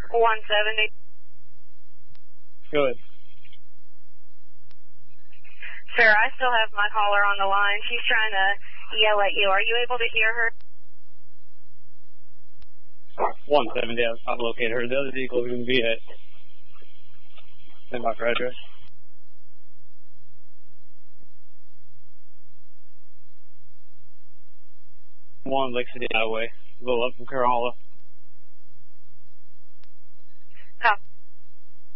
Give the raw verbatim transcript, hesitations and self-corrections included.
one seventy. Go ahead. Sir, I still have my caller on the line. She's trying to yell at you. Are you able to hear her? one seventy, I've, I've located her. The other vehicle is going to be at Stand by for address. One Lake City Highway, a little up from Carolina.